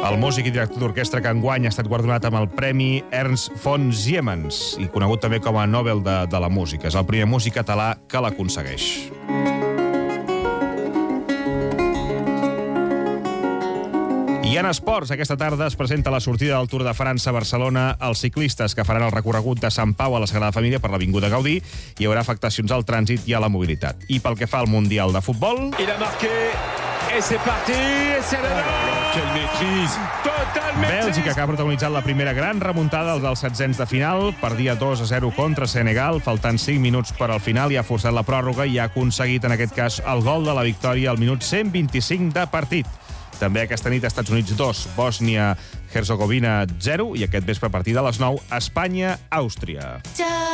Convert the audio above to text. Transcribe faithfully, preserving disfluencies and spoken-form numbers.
El músic i director d'orquestra que enguany ha estat guardonat amb el Premi Ernst von Siemens i conegut també com a Nobel de, de la Música. És el primer músic català que l'aconsegueix. I en esports, aquesta tarda es presenta la sortida del Tour de França a Barcelona. Els ciclistes que faran el recorregut de Sant Pau a la Sagrada Família per l'Avinguda Gaudí hi haurà afectacions al trànsit i a la mobilitat. I pel que fa al Mundial de Futbol... Il a marqué, et c'est parti, et c'est le gol! Quelle maîtrise! Total maîtrise! Bèlgica, que ha protagonitzat la primera gran remuntada dels setzents de final, perdia dos a zero contra Senegal, faltant cinc minuts per al final, i ha forçat la pròrroga i ha aconseguit, en aquest cas, el gol de la victòria al minut cent vint-i-cinc de partit. També aquesta nit Estats Units dos, Bòsnia-Herzegovina zero, i aquest vespre a partir de les nou, Espanya-Àustria.